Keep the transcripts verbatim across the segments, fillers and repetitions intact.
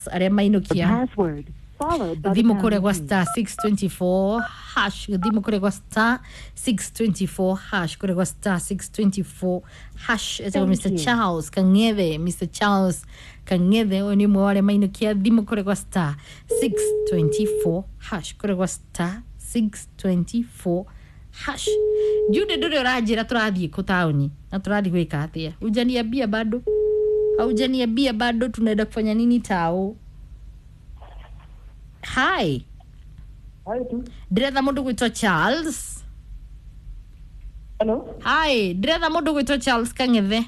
Arĩa mainũkia password followed by thimũ kũrĩa gwa star six twenty-four hash thimũ kũrĩa gwa star six twenty-four hash kũrĩa gwa star six twenty-four hash etagwo Mister Charles Kang'ethe Mister Charles Kang'ethe ũyũ nĩ ũmwe wa arĩa mainũkia thimũ kũrĩa gwa star six twenty-four hash kũrĩa gwa star six twenty-four hash. Jude ndũrĩ ũranjĩra tũrathiĩ kũ taũni na tũrathiĩ gwĩka atĩa? Hujaniambia bado? Haujaniambia bado tunaenda kufanya nini tao? Hi. Hi tu. Ndĩretha mũndũ gwĩtwo Charles. Hello. Hi, ndĩretha mũndũ gwĩtwo Charles Kang'ethe.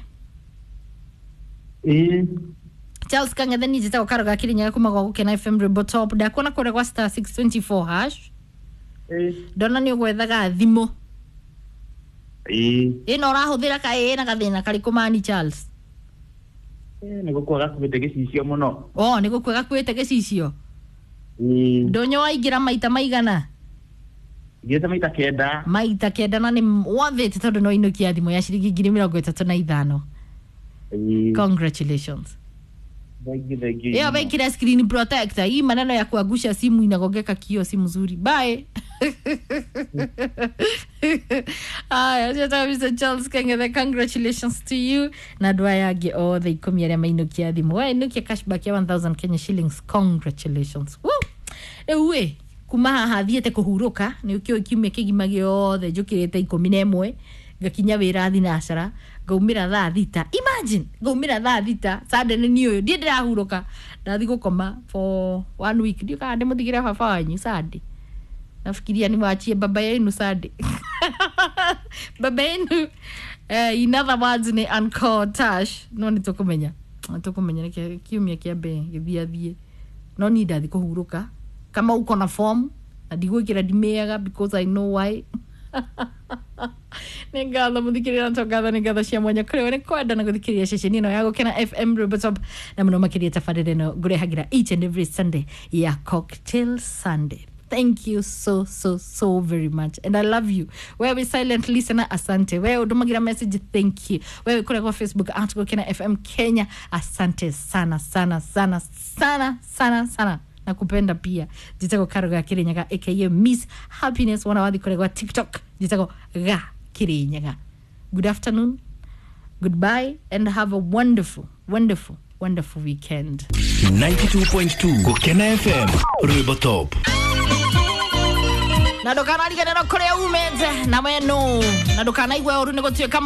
Eh. Charles Kang'ethe ni njĩtagwo Karoga Kirinyaga kuma gwa Gũkena F M Rwĩmbo Top. Ndakuona kũrĩa gwa star six twenty-four hash. Eh. Ndona nĩ ũgwethaga thimũ. Eh. Ĩno ũrahũthĩra ka ĩ na gathĩna karĩkũ mani Charles? Eh, nĩ gũkwaga kuĩte gĩcicio mũno. Oh, nĩ gũkwega kwĩte gĩcicio. Eh. Ndonyo waingĩra maita maigana? Ngĩte maita kenda. Maita kenda na nĩ wathĩte tondũ no inũkia thimũ ya ciringi ngiri mĩrongo ĩtatũ na ithano. Eh. Congratulations. Thank you, thank you. Yo wekira screen protector. Hii maneno ya kuangusha simu inagongeka kio si mzuri. Bye. Aya, jata Mister Charles Kang'ethe, congratulations to you. Na dua yake oh the ikumi ya mainukia thimu. Wa inukia cashback ya one thousand Kenya shillings. Congratulations. Woo. Ewe kuma hathiete kuhuruka ni ukio ikimya kigima giothe njukirite ikumi na ĩmwe ngakinya wĩra thinacara ngaumĩra thaa thita. Imagine ngaumĩra thaa thita Sunday ni uyu ndie ndirahuruka ndathi gukoma for one week ndio kana ndimuthigire baba wanyu Sunday. Nafikiria ni mwachie baba yenu Sunday. Baba yenu eh in other words ni Uncle Tash no ni tukumenya tukumenya ni kiumia kiambe githia thie no ni ndathi kuhuruka kama uko na form na ndigwikira ndimeaga because I know why. Ngatho muthikirira ntogatho ni ngatho cia mwanya kuri wone kwenda na guthikiria ceceni ino ya Gũkena F M Rwĩmbo Top na muno makiria tabarĩra ino ngurehagira each and every Sunday ya Cocktail Sunday. Thank you so so so very much and I love you. Wewe silent listener asante. Wewe udumagira message thank you. Wewe kule kwa Facebook at Gũkena F M Kenya asante sana sana sana sana sana sana. Nakupenda pia. Jitako Karoga Kirinyaga aka Miss Happiness wana wathi kule kwa TikTok. Jitako Ga Kirinyaga. Good afternoon. Goodbye and have a wonderful wonderful wonderful weekend. ninety-two point two Gũkena F M Rwĩmbo Top. Na ndũkanaririkane no kũrĩa umĩte na wenu na ndũkanaigua ũru nĩ gũtuĩka